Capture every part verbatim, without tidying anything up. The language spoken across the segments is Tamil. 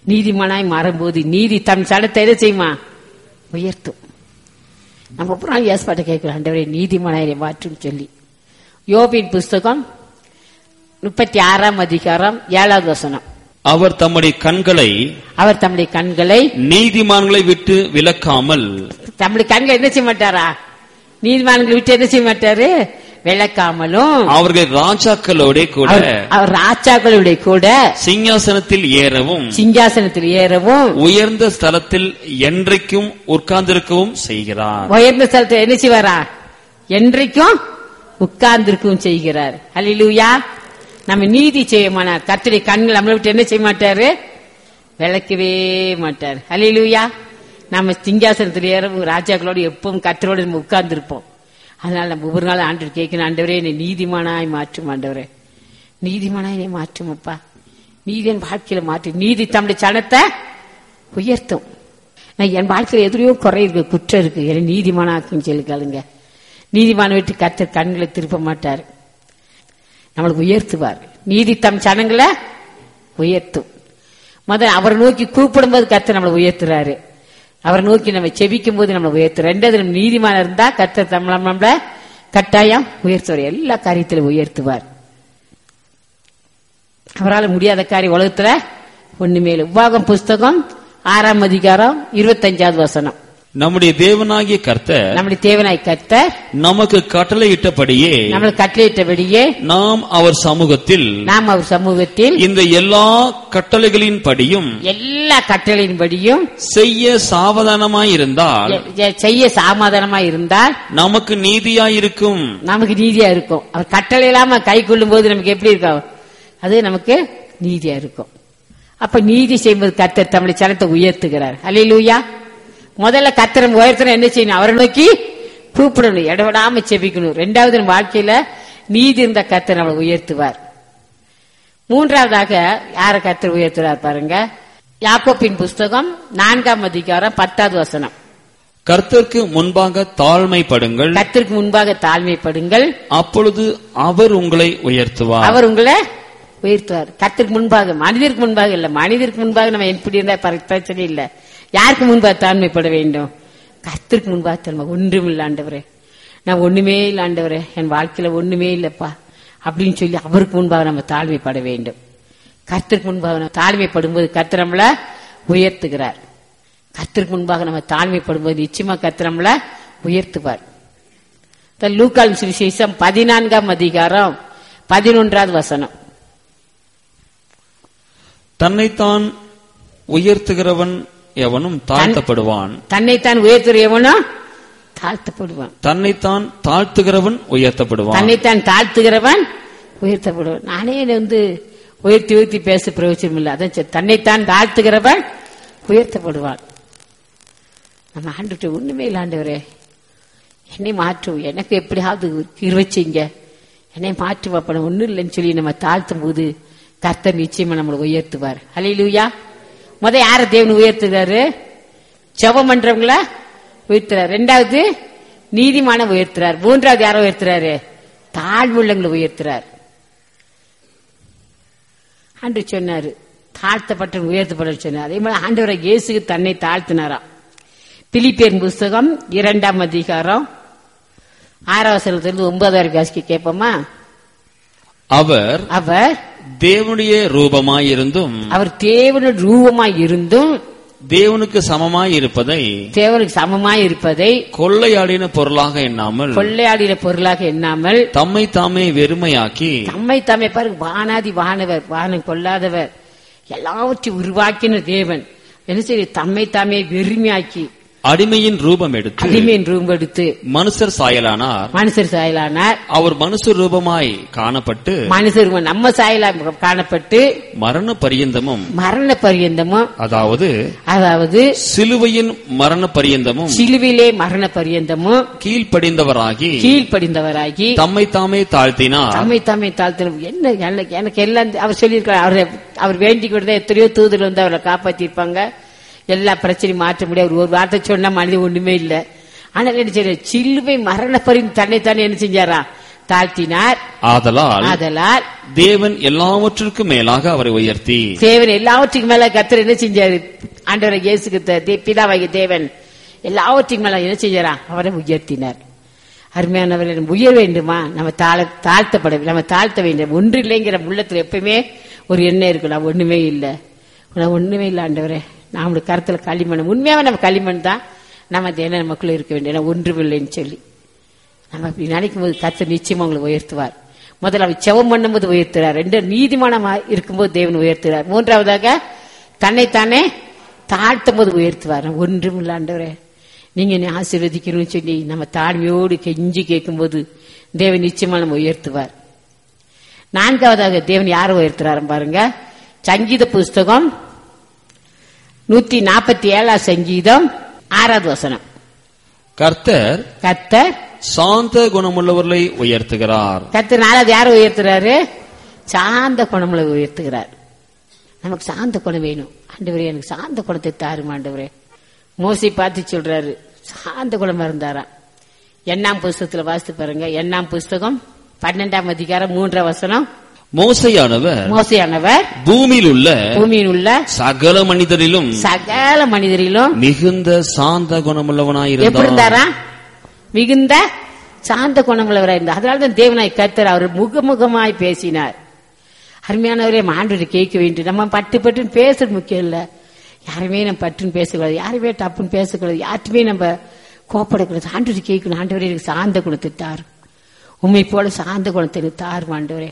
நீதிமானாய் மாறும்போது நீதி தம் சடத்தை எதை செய்யுமா? உயர்த்தும். நம்ம அப்புறம் ஏசப்பாட்ட கேட்கிறோம், ஆண்டவரே நீதிமானாய் மாற்றும் சொல்லி. யோபின் புஸ்தகம் முப்பத்தி ஆறாம் அதிகாரம் ஏழாவது வசனம். அவர் தம்முடைய கண்களை அவர் தம்முடைய கண்களை நீதிமான்களை விட்டு விலக்காமல், தம்முடைய கண்களை என்ன செய்ய மாட்டாரா? நீதிமான்களை விட்டு என்ன செய்ய மாட்டாரு? விலக்காமலும் அவர்கள் ராஜாக்களோட கூட அவர் ராஜாக்களோட கூட சிங்காசனத்தில் ஏறவும் சிங்காசனத்தில் ஏறவும் உயர்ந்த ஸ்தலத்தில் என்றைக்கும் உட்கார்ந்திருக்கவும் செய்கிறார். உயர்ந்த ஸ்தலத்தில் என்ன செய்வாரா? என்றைக்கும் உட்கார்ந்திருக்கவும் செய்கிறார். ஹல்லேலூயா. நம்ம நீதி செய்யமானார் கர்த்தருடைய கண்கள் நம்மளை விட்டு என்ன செய்ய மாட்டாரு? விளக்கவே மாட்டார். ஹல்லேலூயா. நம்ம சிங்காசனத்தில் ஏறவும் ராஜாக்களோடு எப்பவும் கர்த்தரோடு நம்ம உட்கார்ந்து இருப்போம். அதனால நம்ம ஒவ்வொரு நாள் ஆண்டவர் கேட்கணும், ஆண்டவரே என்னை நீதிமானாய் மாற்றும், ஆண்டவரே நீதிமானாய் என்னை மாற்றும் அப்பா, நீதியின் வாழ்க்கையில மாற்று. நீதி தம்முடைய சனத்தை உயர்த்தும். நான் என் வாழ்க்கையில எதிரையோ குறை இருக்கு, குற்றம் இருக்கு, என்னை நீதிமானாக்குன்னு சொல்லி கேளுங்க. நீதிமான விட்டு கர்த்தர் கண்களை திருப்ப மாட்டார், நம்மளுக்கு உயர்த்துவார். நீதி தம் சனங்களை உயர்த்தும். முதல்ல அவரை நோக்கி கூப்பிடும் போது கர்த்தர் நம்மளை உயர்த்துறாரு. அவரை நோக்கி நம்ம செபிக்கும் போது நம்மளை உயர்த்துறாரு. ரெண்டாவது நம்ம நீதிமான இருந்தா கர்த்தர் நம்மள கட்டாயம் உயர்த்துவார், எல்லா காரியத்திலும் உயர்த்துவார். அவரால் முடியாத காரியம் உலகத்துல ஒண்ணுமே இல்லை. உபாகம் புஸ்தகம் ஆறாம் அதிகாரம் இருபத்தஞ்சாவது வசனம். நம்முடைய தேவனாகிய கர்த்தர் நம்முடைய தேவனாய் கர்த்தர் நமக்கு கட்டளையிட்டபடியே நம்மளுக்கு கட்டளையிட்டபடியே நாம் அவர் சமூகத்தில் நாம் அவர் சமூகத்தில் இந்த எல்லா கட்டளைகளின் படியும் எல்லா கட்டளையின் படியும் செய்ய சாவதானமாயிருந்தால் செய்ய சமாதானமாய் இருந்தால் நமக்கு நீதியாயிருக்கும், நமக்கு நீதியா இருக்கும். அவர் கட்டளை இல்லாம கை கொள்ளும் போது நமக்கு எப்படி இருக்கும்? அது நமக்கு நீதியா இருக்கும். அப்ப நீதி செய்யும்போது கர்த்தர் தம்முடைய சனத்தை உயர்த்துகிறார். அல்லேலூயா. முதல்ல கர்த்தரை உயர்த்தணும், என்ன செய்யணும்? அவரை நோக்கி கூப்பிடணும், இடவிடாம செபிக்கணும். ரெண்டாவது வாழ்க்கையில நீதி இருந்த கர்த்தர் நம்மளை உயர்த்துவார். மூன்றாவதாக யார கர்த்தர் உயர்த்துவார் பாருங்க. யாக்கோபின் புஸ்தகம் நான்காம் அதிகாரம் பத்தாவது வசனம். கர்த்தருக்கு முன்பாக தாழ்மைப்படுங்கள், கர்த்தருக்கு முன்பாக தாழ்மைப்படுங்கள், அப்பொழுது அவர் உங்களை உயர்த்துவார். அவர் உங்களை உயர்த்துவார். கர்த்தருக்கு முன்பாக, மனிதருக்கு முன்பாக இல்ல. மனிதருக்கு முன்பாக நம்ம எப்படி இருந்தா பிரச்சனை இல்ல. யாருக்கு முன்பாக தாழ்மைப்பட வேண்டும்? கர்த்தருக்கு முன்பாக தாழ்மை. ஒன்றும் இல்ல ஆண்டவரே, நான் ஒண்ணுமே இல்ல ஆண்டவரே, என் வாழ்க்கையில ஒண்ணுமே இல்லப்பா அப்படின்னு சொல்லி அவருக்கு முன்பாக நம்ம தாழ்மைப்பட வேண்டும். கர்த்தருக்கு முன்பாக நம்ம தாழ்மைப்படும் போது கர்த்தர் நம்மள உயர்த்துகிறார். கர்த்தருக்கு முன்பாக நம்ம தாழ்மைப்படும் போது நிச்சயமா கர்த்தர் நம்மள உயர்த்துவார். லூக்கால் சுவிசேஷம் பதினான்காம் அதிகாரம் பதினொன்றாவது வசனம். தன்னைத்தான் உயர்த்துகிறவன் எவனும் தாழ்த்தப்படுவான், தன்னைத்தான் உயர்த்துகிற எவனும் தாழ்த்தப்படுவான். தன்னைத்தான் தாழ்த்துகிறவன் உயர்த்தப்படுவான், தன்னைத்தான் தாழ்த்துகிறவன் உயர்த்தப்படுவான். நானே வந்து உயர்த்தி உயர்த்தி பேச பிரயோஜனம் இல்லை. அதான் தன்னைத்தான் தாழ்த்துகிறவன் உயர்த்தப்படுவான். நம்ம ஆண்டுட்டு ஒண்ணுமே இல்லை, ஆண்டவரே என்னை மாற்றும், எனக்கு எப்படியாவது இருவச்சிங்க, என்னை மாற்று வாப்பன ஒன்னும் இல்லைன்னு சொல்லி நம்ம தாழ்த்தும் போது கர்த்தர் நிச்சயமா நம்மளை உயர்த்துவார். அல்லேலூயா. முத யார தேவன் உயர்த்துறாரு? ஜெபம் பண்றவங்கள உயர்த்துறாரு. ரெண்டாவது நீதிமான உயர்த்துறார். மூன்றாவது யாரை உயர்த்துறாரு? தாழ்வுள்ளங்களை உயர்த்துறார். ஆண்டு சொன்னாரு தாழ்த்தப்பட்ட உயர்த்தப்பட சொன்னார். அதே மாதிரி ஆண்டவரை இயேசுக்கு தன்னை தாழ்த்தினாராம். பிலிப்பியர் புஸ்தகம் இரண்டாம் அதிகாரம் ஆறாவது வசனத்திலிருந்து ஒன்பதாவது வரைக்கும் கேட்போமா? அவர் அவர் தேவனுடைய ரூபமாயிருந்தும் அவர் தேவனுடைய ரூபமாய் இருந்தும் தேவனுக்கு சமமாய் இருப்பதை தேவனுக்கு சமமாய் இருப்பதை கொள்ளையாடின பொருளாக எண்ணாமல் கொள்ளையாடின பொருளாக எண்ணாமல் தம்மை தாமே வெறுமையாக்கி தம்மை தாமே பாருங்க, வானாதி வானவர், வானம் கொள்ளாதவர், எல்லாவற்றையும் உருவாக்கின தேவன் என்ன செய்ய தம்மை தாமே வெறுமையாக்கி அடிமையின் ரூபம் எடுத்து அடிமையின் ரூபம் எடுத்து மனுஷர் சாயலானார். மனுஷர் சாயலானார். அவர் மனுஷர் ரூபமாய் காணப்பட்டு மனுஷர் நம்ம சாயலா காணப்பட்டு மரண பரியந்தமும் மரண பரியந்தமும் அதாவது அதாவது சிலுவையின் மரண பரியந்தமும் சிலுவிலே மரண பரியந்தமும் கீழ்ப்படிந்தவராகி கீழ்ப்படிந்தவராகி தம்மை தாமே தாழ்த்தினார். தம்மை தாமே தாழ்த்தினார். என்ன எனக்கு எல்லாம் அவர் சொல்லியிருக்கிறார். அவர் அவர் வேண்டிக் கொடுத்த எத்தனையோ தூதர் வந்து அவரை காப்பாற்றிருப்பாங்க. எல்லா பிரச்சனையும் மாற்ற முடியாது. ஒரு வார்த்தை சொன்னா மனிதன் ஒண்ணுமே இல்லை. ஆனா என்ன செய்ய சிலுவை மரண பரிந்து தன்னைத்தானே என்ன செஞ்சாரா தாழ்த்தினார். ஆதலால் ஆதலால் தேவன் எல்லாவற்றிற்கும் மேலாக அவரை உயர்த்தி, தேவன் எல்லாவற்றுக்கும் மேல கர்த்தர் என்ன செஞ்சாரு? ஆண்டவரை இயேசு கிறிஸ்து பிதாவாகிய தேவன் எல்லாவற்றுக்கும் மேல என்ன செஞ்சாரா? அவரை உயர்த்தினார். அருமையானவர்கள், உயர வேண்டுமா? நம்ம தாழ தாழ்த்தப்பட நம்ம தாழ்த்த வேண்டும். ஒன்று இல்லைங்கிற உள்ளத்துல எப்பவுமே ஒரு எண்ணம் இருக்கு. நான் ஒண்ணுமே இல்லை, நான் ஒண்ணுமே இல்லை ஆண்டவரே, நம்மளுடைய கருத்துல களிமண். உண்மையாவே நம்ம களிமண் தான். நம்ம அந்த எண்ணம் நமக்குள்ள இருக்க வேண்டிய ஒன்றும் இல்லைன்னு சொல்லி நம்ம அப்படி நினைக்கும் போது கர்த்தர் நிச்சயமா உங்களை உயர்த்துவார். முதல்ல அவர் செவம் பண்ணும் போது உயர்த்துறார். ரெண்டு நீதிமானமா இருக்கும்போது தேவன் உயர்த்துறார். மூன்றாவதாக தன்னைத்தானே தாழ்த்தும் போது உயர்த்துவார். ஒன்றும் இல்லை ஆண்டவரே, நீங்க என்னை ஆசீர்வதிக்கணும்னு சொல்லி நம்ம தாழ்மையோடு கெஞ்சி கேட்கும் போது தேவன் நிச்சயமா நம்ம உயர்த்துவார். நான்காவதாக தேவன் யாரை உயர்த்துறாரு பாருங்க. சங்கீத புஸ்தகம் நூத்தி நாற்பத்தி ஏழாம் சங்கீதம் ஆறாவது வசனம். கர்த்தர் கர்த்தர் சாந்த குணமுள்ளவர்களை உயர்த்துகிறார். கர்த்தர் நாலாவது யாரை உயர்த்துறாரு? சாந்த குணமுள்ள உயர்த்துகிறார். நமக்கு சாந்த குணம் வேணும். ஆண்டவரே, எனக்கு சாந்த குணத்தை தாரும் ஆண்டவரே. மோசே பார்த்து சொல்றாரு, சாந்த குணமா இருந்தாரா. எண்ணாம் புஸ்தகத்துல வாசித்து பாருங்க. எண்ணாம் புஸ்தகம் பன்னெண்டாம் அதிகாரம் மூன்றாம் வசனம். மோசையானவர் மோசையானவர் பூமியில் உள்ள பூமியில் உள்ள சகல மனிதரிலும் சகல மனிதரிலும் மிகுந்த சாந்த குணமுள்ளவனாய் எப்படி இருந்தாரா? மிகுந்த சாந்த குணமுள்ளவராய் இருந்தார். அதனால்தான் தேவனாய் கர்த்தர் அவர் முகமுகமாய் பேசினார். அருமையானவரே, ஆண்டவரை கேட்க வேண்டும். நம்ம பட்டு பட்டுன்னு பேசுறது முக்கியம் இல்ல. யாருமே நம்ம பட்டுன்னு பேசக்கூடாது, யாருமே டப்புன்னு பேசக்கூடாது, யாருமே நம்ம கோப்படக்கூடாது. ஆண்டவரை கேட்கணும். ஆண்டவரே, எனக்கு சாந்த குணத்தை தாரு, உண்மை போல சாந்த குணத்தை தாரு ஆண்டவரே.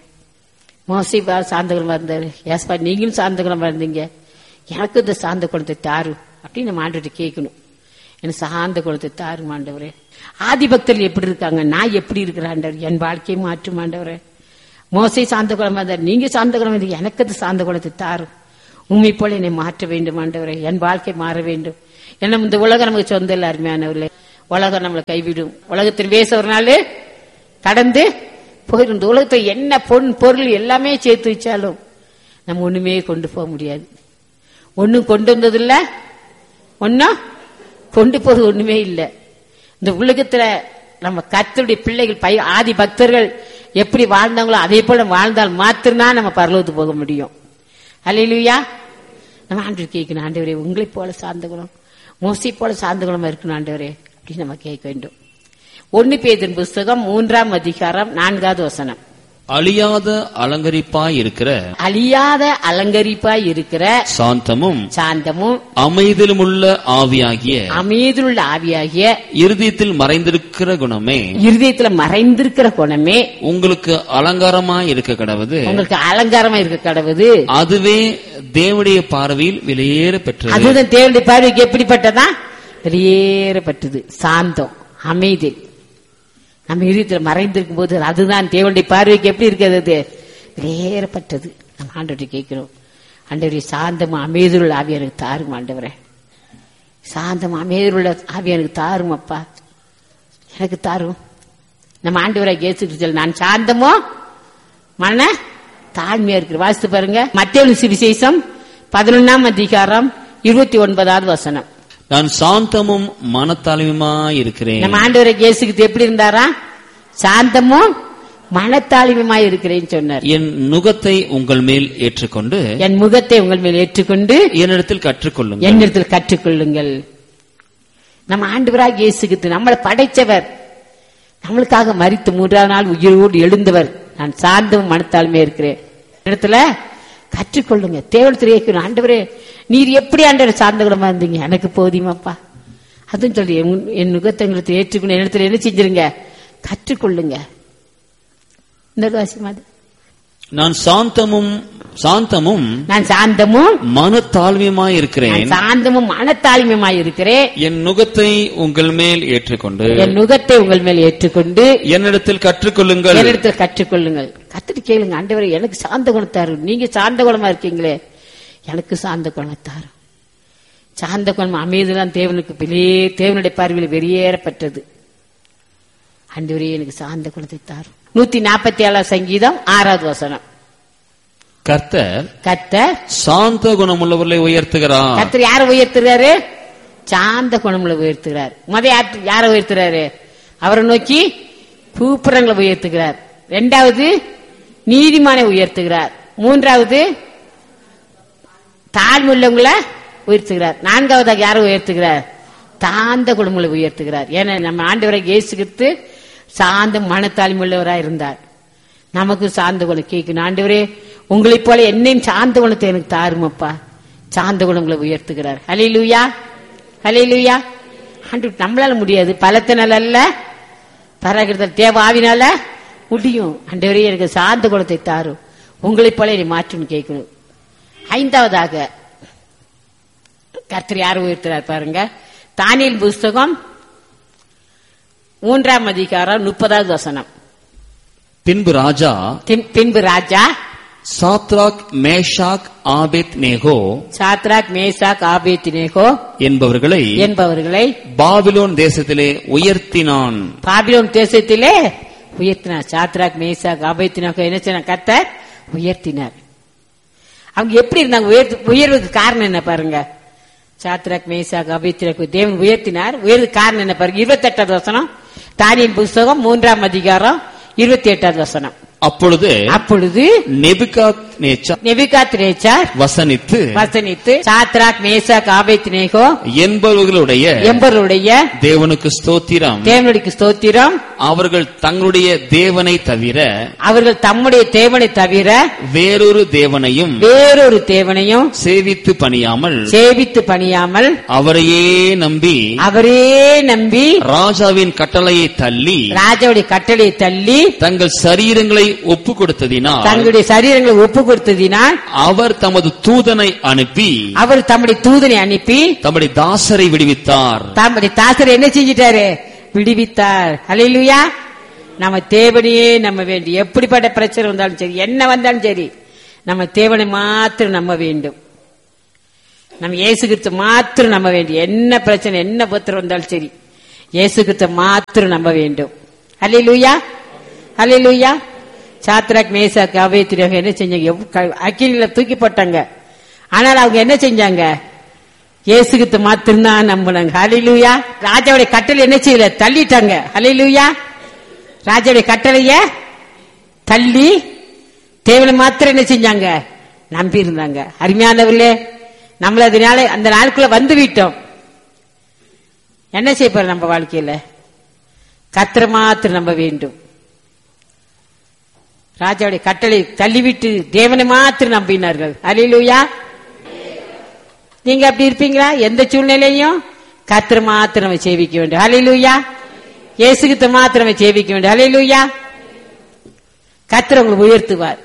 மோசே சாந்த குணமா இருந்தாரு. ஏஸ்பா, நீங்களும் சாந்த குணமா இருந்தீங்க, எனக்கு இந்த சாந்த குணத்தை தாரு அப்படின்னு நம்ம ஆண்டவரை கேட்கணும். எனக்கு சாந்த குணத்தை தாரு ஆண்டவரே. ஆதி பக்தர்கள் எப்படி இருக்காங்க, நான் எப்படி இருக்கிறேன் ஆண்டவர், என் வாழ்க்கையை மாற்றும் ஆண்டவரே. மோசே சாந்த குணமா இருந்தார், நீங்க சாந்த குணம் இருந்தீங்க, எனக்கு அது சாந்த குணத்தை தாரு, உண்மை போல என்னை மாற்ற வேண்டும் ஆண்டவரே. என் வாழ்க்கை மாற வேண்டும். ஏன்னா இந்த உலகம் நமக்கு சொந்த இல்ல அருமையானவர்களே. உலகம் நம்மளை கைவிடும். உலகத்தின் வேச ஒரு நாள் கடந்து போயிடும். இந்த உலகத்தை என்ன பொன் பொருள் எல்லாமே சேர்த்து வச்சாலும் நம்ம ஒண்ணுமே கொண்டு போக முடியாது. ஒன்னும் கொண்டு வந்ததில்ல, ஒன்னும் கொண்டு போறது ஒண்ணுமே இல்லை. இந்த உலகத்துல நம்ம கர்த்தருடைய பிள்ளைகள் பை ஆதி பக்தர்கள் எப்படி வாழ்ந்தாங்களோ அதே போல வாழ்ந்தால் மாத்திரம்தான் நம்ம பரலோகத்துக்கு போக முடியும். அல்லேலூயா. நம்ம ஆண்டவர் கேட்கணும், ஆண்டவரே உங்களை போல சார்ந்த குணம், மோசை போல சார்ந்த குணமா இருக்கணும் ஆண்டவரே அப்படின்னு நம்ம கேட்க வேண்டும். ஒன்னு பேதுரு புஸ்தகம் மூன்றாம் அதிகாரம் நான்காவது வசனம். அழியாத அலங்கரிப்பாய் இருக்கிற அழியாத அலங்கரிப்பாய் இருக்கிற சாந்தமும் சாந்தமும் அமைதியிலும் உள்ள ஆவியாகிய அமைதியுள்ள ஆவியாகிய இருதயத்தில் மறைந்திருக்கிற குணமே இருதயத்துல மறைந்திருக்கிற குணமே உங்களுக்கு அலங்காரமாய் இருக்க கடவுது உங்களுக்கு அலங்காரமா இருக்க கடவுது. அதுவே தேவனுடைய பார்வையில் வெளியேற பெற்றது. அதுதான் தேவனுடைய பார்வைக்கு எப்படிப்பட்டதா? வெளியேறப்பட்டது. சாந்தம், அமைதி நம்ம இருதயத்தில் மறைந்திருக்கும் போது அதுதான் தேவனுடைய பார்வைக்கு எப்படி இருக்கிறது? வெளியேறப்பட்டது. நம்ம ஆண்டவரை கேட்கிறோம், ஆண்டவரே சாந்தம் அமைதியுள்ள ஆவி எனக்கு தாரும் ஆண்டவரே, சாந்தம் அமைதியுள்ள ஆவி எனக்கு தாரும் அப்பா, எனக்கு தாரும். நம்ம ஆண்டவரை கேட்டு நான் சாந்தமோ மன தாழ்மையா இருக்கிற. வாசித்து பாருங்க மத்தேயு சுவிசேஷம் பதினொன்னாம் அதிகாரம் இருபத்தி ஒன்பதாவது வசனம். நான் சாந்தமும் மனத்தாழ்மையுமாய் இருக்கிறேன். நம்ம ஆண்டவரை இயேசுக்கு எப்படி இருந்தாரா? சாந்தமும் மனத்தாழ்மையுமாய் இருக்கிறேன்னு சொன்னார். என் நுகத்தை உங்கள் மேல் ஏற்றுக்கொண்டு என் முகத்தை உங்கள் மேல் ஏற்றுக்கொண்டு என்னிடத்தில் கற்றுக்கொள்ளுங்கள் என்னிடத்தில் கற்றுக்கொள்ளுங்கள். நம்ம ஆண்டவராக இயேசுக்கு நம்மளை படைச்சவர், நம்மளுக்காக மரித்து மூன்றாவது நாள் உயிரோடு எழுந்தவர். நான் சாந்தமும் மனத்தாழ்மையா இருக்கிறேன் இடத்துல கற்றுக்கொள்ளுங்க. தேவனத்தில் கேட்கணும், ஆண்டவரே நீர் எப்படி ஆண்டவர் சார்ந்த குணமா இருந்தீங்க, எனக்கு போதியமாப்பா அதுன்னு சொல்லி என் நுகத்தங்களை ஏற்றுக்கணும். இடத்துல என்ன செஞ்சிருங்க? கற்றுக்கொள்ளுங்க. இந்த வாசிமாது நான் சாந்தமும் சாந்தமும் நான் சாந்தமும் மனத்தாழ்மையுமாய் இருக்கிறேன். சாந்தமும் மனத்தாழ்மையுமாய் இருக்கிறேன். என் நுகத்தை உங்கள் மேல் ஏற்றுக்கொண்டு என் நுகத்தை உங்கள் மேல் ஏற்றுக்கொண்டு என்னிடத்தில் கற்றுக்கொள்ளுங்கள் என்னிடத்தில் கற்றுக்கொள்ளுங்கள். கத்துட்டு கேளுங்க, ஆண்டவரே எனக்கு சாந்த குணத்தாரு, நீங்க சாந்த குணமா இருக்கீங்களே எனக்கு சாந்த குணத்தாரு. சாந்த குணம் அமைதிதான் தேவனுக்கு வெளியே தேவனுடைய பார்வையில் வெளியேறப்பட்டது. ஆண்டவரே எனக்கு சாந்த குணத்தை தாரு. நூத்தி நாற்பத்தி ஏழாம் சங்கீதம் ஆறாவது வசனம். கர்த்தர் கர்த்தர் சாந்த குணமுள்ளவர்களை உயர்த்துகிறார். கர்த்தர் யாரை உயர்த்துறாரு? சாந்த குணமுள்ள உயர்த்துகிறார். முத யாரை உயர்த்துறாரு? அவரை நோக்கி பூப்புறங்களை உயர்த்துகிறார். இரண்டாவது நீதிமானை உயர்த்துகிறார். மூன்றாவது தாழ்வுள்ளவங்களை உயர்த்துகிறார். நான்காவதாக யாரை உயர்த்துகிறார்? தாழ்ந்த குடும்பங்களை உயர்த்துகிறார். ஏன்னா நம்ம ஆண்டவரை இயேசு கிறிஸ்து சாந்த மனத்தாழ்மை உள்ளவராக இருந்தார். நமக்கு சார்ந்த குணம் கேட்கணும். ஆண்டவரே உங்களை போல என்னையும் சார்ந்த குணத்தை எனக்கு தாருமப்பா. சார்ந்த குணங்களை உயர்த்துகிறார். ஹல்லேலூயா, ஹல்லேலூயா. ஆண்டவர் நம்மளால முடியாது, பலத்தினால அல்ல, பராகிருத தேவ ஆவினால முடியும். ஆண்டவரே எனக்கு சார்ந்த குணத்தை தாரும், உங்களை போல என்னை மாற்றும் கேட்கணும். ஐந்தாவதாக கர்த்தர் யார் உயர்த்துறார் பாருங்க. தானியேல் புஸ்தகம் மூன்றாம் அதிகாரம் முப்பதாவது வசனம். பின்பு ராஜா பின்பு ராஜா Shadrach Meshach Abednego Shadrach Meshach Abednego என்பவர்களை என்பவர்களை Babylon தேசத்திலே உயர்த்தினான். பாபிலோன் தேசத்திலே உயர்த்தினார். சாத்ராக் மேஷாக் ஆபேத்நேகோ என்ன செய்ய கர்த்தர் உயர்த்தினார். அவங்க எப்படி இருந்தாங்க? உயர்வுக்கு காரணம் என்ன பாருங்க. சாத்ராக் மேஷாக் ஆபேத்நேகோ தேவன் உயர்த்தினார். உயர்வுக்கு காரணம் என்ன பாருங்க. இருபத்தி எட்டாவது வசனம், தானியேல் புஸ்தகம் மூன்றாம் அதிகாரம் இருபத்தி எட்டாவது வசனம். அப்பொழுது அப்பொழுது நெபுகாத்நேச்சார் நெபுகாத்நேச்சார் வசனித்து வசனித்து சாத்ராக் மேஷாக் ஆபேத்நேகோ என்பவர்களுடைய என்பவருடைய தேவனுக்கு ஸ்தோத்திரம் தேவனுக்கு ஸ்தோத்திரம் அவர்கள் தங்களுடைய தேவனை தவிர அவர்கள் தம்முடைய தேவனை தவிர வேறொரு தேவனையும் வேறொரு தேவனையும் சேவித்து பணியாமல் சேவித்து பணியாமல் அவரையே நம்பி அவரே நம்பி ராஜாவின் கட்டளையை தள்ளி ராஜாவுடைய கட்டளையை தள்ளி தங்கள் சரீரங்களை ஒப்பு கொடுத்ததினால் தங்களுடைய சரீரங்களை ஒப்பு கொடுத்ததினால் அவர் தமது தூதனை அனுப்பி அவர் தம்முடைய தூதனை அனுப்பி தம்முடைய தாசரை விடுவித்தார். தம்முடைய தாசரை என்ன செஞ்சிட்டாரு? விடுவித்தார். ஹல்லேலூயா. நம்ம தேவனையே நம்ம வேண்டி, எப்படிப்பட்ட பிரச்சனை வந்தாலும் சரி, என்ன வந்தாலும் சரி, நம்ம தேவனை மாத்திரம் நம்ப வேண்டும். நம்ம இயேசு கிறிஸ்து மாத்திரம் நம்ப வேண்டும். என்ன பிரச்சனை என்ன பத்திரம் வந்தாலும் சரி, இயேசு கிறிஸ்து மாத்திரம் நம்ப வேண்டும். ஹல்லேலூயா, ஹல்லேலூயா. சாத்ராக் மேஷாக் ஆபேத்நேகோ என்ன செஞ்சாங்க? அக்கினில தூக்கி போட்டாங்க. ஆனால் அவங்க என்ன செஞ்சாங்க? இயேசு கிறிஸ்து மாத்திரம்தான் நம்பினாங்க. ஹல்லேலூயா. ராஜாவுடைய கட்டளை என்ன செய்யல? தள்ளிட்டாங்க. ஹல்லேலூயா. ராஜாவுடைய கட்டளைய தள்ளி தேவனை மாத்திரம் என்ன செஞ்சாங்க? நம்பி இருந்தாங்க. அருமையானவர்களே, நம்மள அதனால அந்த நாளுக்குள்ள வந்து விட்டோம். என்ன செய்ய போற நம்ம வாழ்க்கையில? கர்த்தரை மாத்திரம் நம்ப வேண்டும். ராஜாவுடைய கட்டளை தள்ளிவிட்டு தேவனை மாத்திரம் நம்பினார்கள். ஹல்லேலூயா. நீங்க அப்படி இருப்பீங்களா? எந்த சூழ்நிலையும் கர்த்தரை மாத்திரம் சேவிக்க வேண்டும். ஹல்லேலூயா. இயேசு கிறிஸ்து மாத்திரம் சேவிக்க வேண்டும். ஹல்லேலூயா. கர்த்தர் உங்களை உயர்த்துவார்.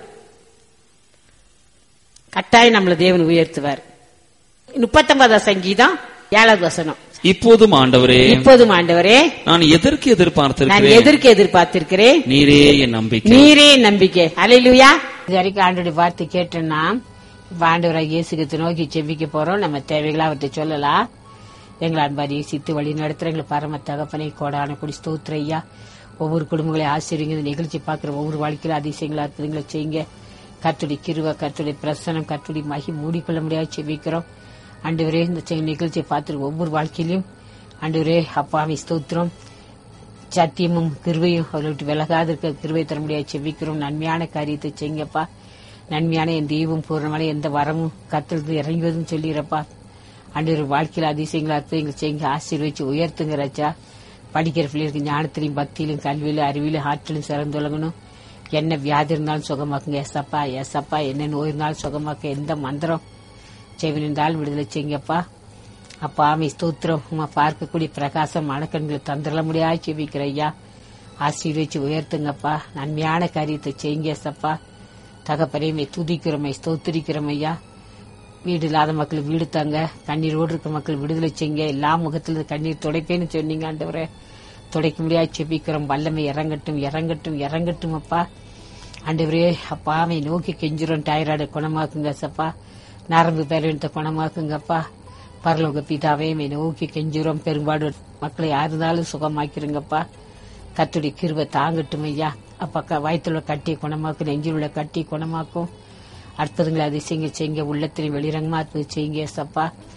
கட்டாயம் நம்மள தேவன் உயர்த்துவார். முப்பத்தி ஒன்பதாம் சங்கீதம் ஏழாவது வசனம். இப்போதும் ஆண்டவரே இப்போதும் ஆண்டவரே நான் எதற்கு எதிர்பார்த்திருக்கிறேன் நான் எதற்கு எதிர்பார்த்திருக்கிறேன் நீரே என் நம்பிக்கை நீரே என் நம்பிக்கை. ஹல்லேலூயா. இது வரைக்கும் ஆண்டவருடைய வார்த்தை கேட்டோம்னா ஆண்டவராக இயேசு கிறிஸ்துவை நோக்கி செபிக்க போறோம். நம்ம தேவைகளை அவர்கிட்ட சொல்லலாம். எங்களை அன்பாரி சித்து வழி நடத்துற எங்களை பரம தகப்பனை கோடான கொடி ஸ்தோத்திர ஐயா. ஒவ்வொரு குடும்பங்களையும் ஆசிரியங்க. இந்த நிகழ்ச்சி பார்க்கிற ஒவ்வொரு வாழ்க்கையில அதிசயங்களா இருக்குதுங்களை செய்யுங்க. கர்த்தருடைய கிருபை, கர்த்தருடைய பிரசனம், கர்த்தருடைய மகி மூடிக்கொள்ள முடியாது செபிக்கிறோம். ஆண்டவரே, இந்த நிகழ்ச்சியை பார்த்துட்டு ஒவ்வொரு வாழ்க்கையிலும் ஆண்டவரே அப்பாவை ஸ்தோத்திரம், சத்தியமும் கிருபையும் அவர்களை விட்டு விலகாது இருக்க கிருபை தர முடியாது செபிக்கிறோம். நன்மையான காரியத்தை செய்யுங்கப்பா. நன்மையான என் தெய்வம் பூர்ணமான எந்த வரமும் கர்த்தருக்கு இறங்குவதும் சொல்லிடுறப்பா. ஆண்டவர் வாழ்க்கையில் அதிசயங்களா எங்களை செய்யுங்க. ஆசீர்வதிச்சு உயர்த்துங்க ராஜா. படிக்கிற பிள்ளைகளுக்கு ஞானத்திலையும் பக்தியிலும் கல்வியிலும் அறிவிலும் ஆற்றிலும் சிறந்துலங்கணும். என்ன வியாதி இருந்தாலும் சுகமாக்குங்க ஏசப்பா. ஏசப்பா என்ன நோய் இருந்தாலும் சுகமாக்க எந்த மந்திரம் செவின் இருந்தாலும் விடுதலை செய்யுங்கப்பா. அப்பா ஆமை ஸ்தோத்திரம். உமா பார்க்கக்கூடிய பிரகாசம் மனக்கண்களை தந்துட முடியாது செவிக்கிற ஐயா. ஆசீர்வதிச்சு உயர்த்துங்கப்பா. நன்மையான காரியத்தை செய்யுங்க ஏசப்பா. தகப்பனையுமே துதிக்கிறோமை ஸ்தோத்திரிக்கிறோம் ஐயா. வீடு இல்லாத மக்கள் வீடு தாங்க. கண்ணீரோடு இருக்க மக்கள் விடுதலை செய்யுங்க. எல்லா முகத்துல கண்ணீர் துடைப்பேன்னு சொன்னீங்க ஆண்டவரே. துடைக்க முடியாது செபிக்கிறோம். வல்லமை இறங்கட்டும் இறங்கட்டும் இறங்கட்டும் அப்பா. ஆண்டவரே அப்பா அவை நோக்கி கெஞ்சிரும். டைராய்டு குணமாக்குங்க சப்பா. நரம்பு பேரத்தை குணமாக்குங்கப்பா. பரலோக பிதாவே நோக்கி கெஞ்சிரும். பெரும்பாடு மக்களை யாரு இருந்தாலும் சுகமாக்கிருங்கப்பா. கர்த்தருடைய கிருபை தாங்கட்டும் ஐயா. அப்பா வயிற்றுல கட்டி குணமாக்கும், நெஞ்சில் உள்ள கட்டி குணமாக்கும். அடுத்ததுங்களை அதிசயங்க செய்யுங்க. உள்ளத்திலையும் வெளிரங்கமா செய்யுங்க சப்பா.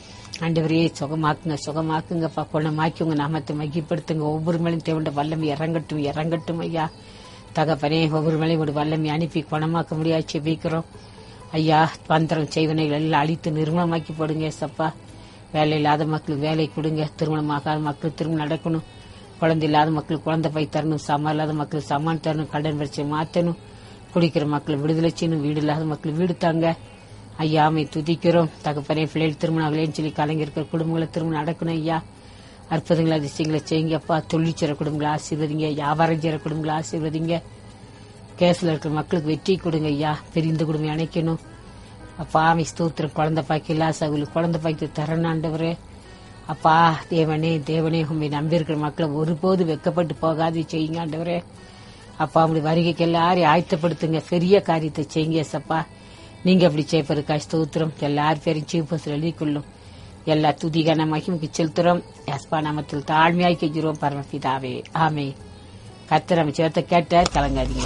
ஆண்டவரே சுகமாக்குங்க, சுகமாக்குங்கப்பா, குணமாக்கி உங்க நாமத்தை மகிப்படுத்துங்க. ஒவ்வொரு மேலும் தேவண்ட வல்லமை இறங்கட்டும், இறங்கட்டும் ஐயா. தகப்பனே, ஒவ்வொரு மேலையும் ஒரு வல்லமை அனுப்பி குணமாக்க முடியாது செபிக்கிறோம் ஐயா. பந்திரம் செய்வனைகள் எல்லாம் அழித்து நிர்மூலமாக்கி போடுங்க சப்பா. வேலை இல்லாத மக்களுக்கு வேலை கொடுங்க, திருமணமாகாத மக்களுக்கு திருமணம் நடக்கணும், குழந்தை இல்லாத மக்களுக்கு குழந்தை பை தரணும், சமான் இல்லாத மக்களுக்கு சமான் தரணும், கடன் வரிசை மாற்றணும், குடிக்கிற மக்களை விடுதலை செய்யணும், வீடு இல்லாத மக்களுக்கு வீடு தாங்க ஐயாமை துதிக்கிறோம். தகப்பனே, பிள்ளைகள் திருமணம் ஆகலைன்னு சொல்லி கலைஞர்கள் குடும்பங்களை திருமணம் நடக்கணும் ஐயா. அற்புதங்களை அதிசயங்களை செய்யுங்கப்பா. தொழிற்சேர குடும்பங்களை ஆசீர்வதிங்க, வியாபாரம் செய்கிற குடும்பங்களை ஆசீர்வதிங்க. கேஸ்ல இருக்கிற மக்களுக்கு வெற்றி கொடுங்க ஐயா. பிரிந்த குடும்பம் அணைக்கணும் அப்பா. ஆமை ஸ்தோத்திரம். குழந்தை பாக்கி இல்லா சகுலு குழந்தை பாக்கி தரணாண்டவரே அப்பா. தேவனே தேவனே உண்மை நம்பியிருக்கிற மக்களை ஒருபோது வெக்கப்பட்டு போகாது செய்யுங்க ஆண்டவரே அப்பா. உங்களுடைய வருகைக்கு எல்லாரையும் ஆயத்தப்படுத்துங்க, பெரிய காரியத்தை செய்யுங்க சப்பா. நீங்க அப்படி செய்ப்பதுக்கா ஸ்தோத்திரம். எல்லாரும் பேரும் சீப்பத்தில் எழுதிக்கொள்ளும். எல்லா துதிகான மகிமுக்கு செலுத்துறோம். எஸ்பா நாமத்தில் தாழ்மையாய் கெஞ்சுறோம் பரமபிதாவே, ஆமே. கர்த்தர் நம்ம சேர்த்த கேட்ட கலங்காதீங்க.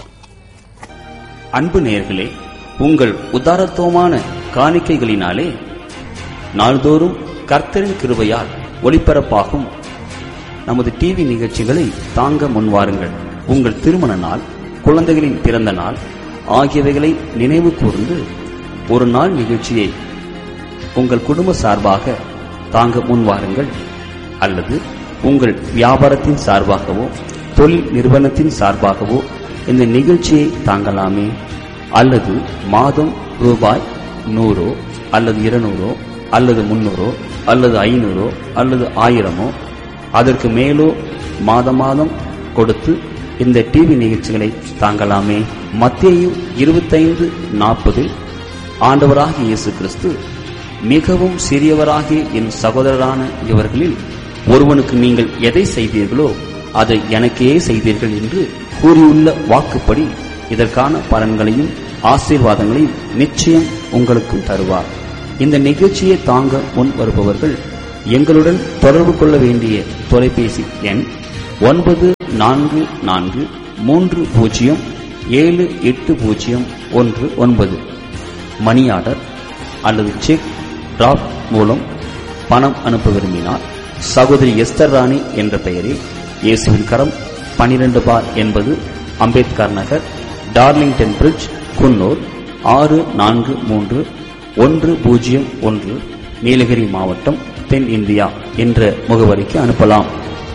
அன்பு நேயர்களே, உங்கள் உதாரத்துவமான காணிக்கைகளினாலே நாள்தோறும் கர்த்தரின் கிருபையால் ஒளிபரப்பாகும் நமது டிவி நிகழ்ச்சிகளை தாங்க முன்வாருங்கள். உங்கள் திருமண நாள், குழந்தைகளின் பிறந்த நாள் ஆகியவைகளை நினைவு கூர்ந்து ஒரு நாள் நிகழ்ச்சியை உங்கள் குடும்ப சார்பாக தாங்க முன்வாருங்கள். அல்லது உங்கள் வியாபாரத்தின் சார்பாகவோ தொழில் நிறுவனத்தின் சார்பாகவோ இந்த நிகழ்ச்சியை தாங்கலாமே. அல்லது மாதம் ரூபாய் நூறோ அல்லது இருநூறோ அல்லது முன்னூறோ அல்லது ஐநூறோ அல்லது ஆயிரமோ அதற்கு மேலோ மாத மாதம் கொடுத்து இந்த டிவி நிகழ்ச்சிகளை தாங்கலாமே. மத்தேயு இருபத்தைந்து நாற்பதில் ஆண்டவராகிய இயேசு கிறிஸ்து, மிகவும் சிறியவராகிய என் சகோதரரான இவர்களில் ஒருவனுக்கு நீங்கள் எதை செய்தீர்களோ அதை எனக்கே செய்தீர்கள் என்று கூறியுள்ள வாக்குப்படி இதற்கான பலன்களையும் ஆசீர்வாதங்களையும் நிச்சயம் உங்களுக்கும் தருவார். இந்த நிகழ்ச்சியை தாங்க முன் வருபவர்கள் எங்களுடன் தொடர்பு கொள்ள வேண்டிய தொலைபேசி எண் ஒன்பது நான்கு நான்கு மூன்று பூஜ்ஜியம் ஏழு எட்டு பூஜ்ஜியம் ஒன்று ஒன்பது. மணி ஆர்டர் அல்லது செக் டிராப் மூலம் பணம் அனுப்ப விரும்பினார் சகோதரி எஸ்தர் ராணி என்ற பெயரில் இயேசுவின் கரம் பனிரெண்டு பார் என்பது அம்பேத்கர் நகர், டார்லிங்டன் பிரிட்ஜ், குன்னூர் ஆறு நான்கு மூன்று ஒன்று பூஜ்ஜியம் ஒன்று, நீலகிரி மாவட்டம், தென் இந்தியா என்ற முகவரிக்கு அனுப்பலாம்.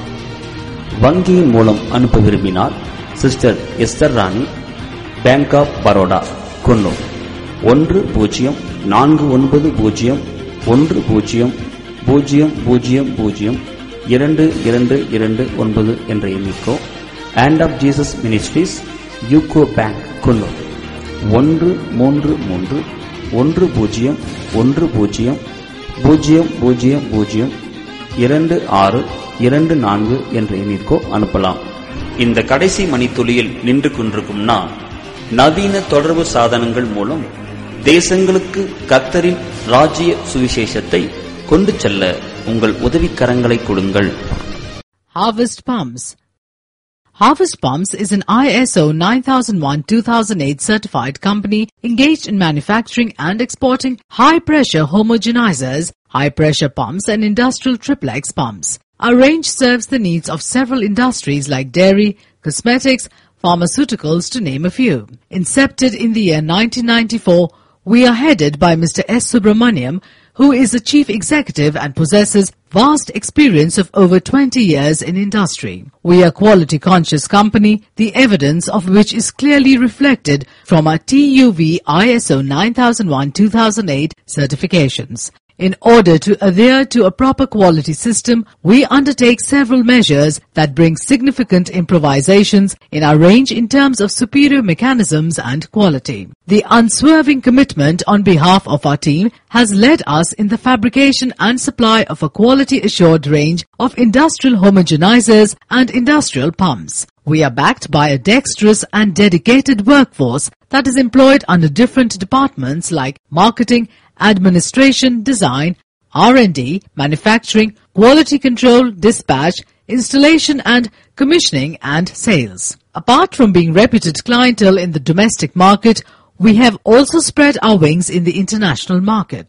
வங்கியின் மூலம் அனுப்ப விரும்பினால் சிஸ்டர் எஸ்தர் ராணி, பேங்க் ஆப் பரோடா, குன்னூர் ஒன்று பூஜ்ஜியம் நான்கு ஒன்பது பூஜ்ஜியம் ஒன்று பூஜ்ஜியம் பூஜ்ஜியம் பூஜ்ஜியம் பூஜ்ஜியம் இரண்டு இரண்டு இரண்டு ஒன்பது என்ற எண்ணிக்கோ. Hand of Jesus ministries, UCO bank, Coonoor ஒன்று மூன்று மூன்று ஒன்று பூஜ்ஜியம் ஒன்று பூஜ்ஜியம் பூஜ்ஜியம் பூஜ்ஜியம் பூஜ்ஜியம் இரண்டு ஆறு இரண்டு நான்கு என்ற எண்ணிற்கோ அனுப்பலாம். இந்த கடைசி மணித்துளியில் நின்று கொண்டிருக்கும் நான், நவீன தொடர்பு சாதனங்கள் மூலம் தேசங்களுக்கு கர்த்தரின் ராஜ்ய சுவிசேஷத்தை கொண்டு செல்ல உங்கள் உதவிக்கரங்களை கொடுங்கள். Harvest Palms. Harvest Palms is an I S O nine thousand one two thousand eight certified company engaged in manufacturing and exporting high-pressure homogenizers, high-pressure pumps and industrial triplex pumps. Our range serves the needs of several industries like dairy, cosmetics, pharmaceuticals to name a few. Incepted in the year nineteen ninety-four, we are headed by Mister S. Subramaniam, who is the chief executive and possesses vast experience of over twenty years in industry. We are a quality conscious company, the evidence of which is clearly reflected from our T U V I S O nine thousand one two thousand eight certifications. In order to adhere to a proper quality system, we undertake several measures that bring significant improvisations in our range in terms of superior mechanisms and quality. The unswerving commitment on behalf of our team has led us in the fabrication and supply of a quality-assured range of industrial homogenizers and industrial pumps. We are backed by a dexterous and dedicated workforce that is employed under different departments like marketing, administration, design, R and D, manufacturing, quality control, dispatch, installation and commissioning and sales. Apart from being reputed clientele in the domestic market, we have also spread our wings in the international market.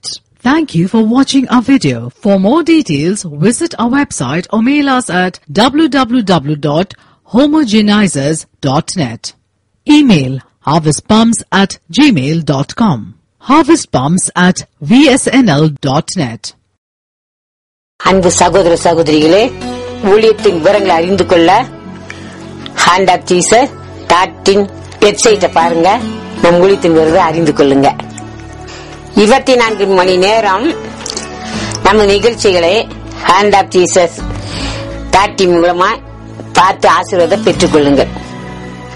Thank you for watching our video. For more details, visit our website or mail us at w w w dot homogenizers dot net. Email harvest palms at gmail dot com. harvest palms at v s n l dot net. அன்பு சகோதர சகோதரிகளே, ஊழியத்தின் விவரங்களை அறிந்து கொள்ள hand of Jesus dot in வெப்சைட்டை பாருங்க. நம் ஊழியத்தின் விவரத்தை அறிந்து கொள்ளுங்க. இருபத்தி நான்கு மணி நேரம் நம்ம நிகழ்ச்சிகளை hand of Jesus dot in மூலமா பார்த்து ஆசீர்வாதம் பெற்றுக் கொள்ளுங்கள்.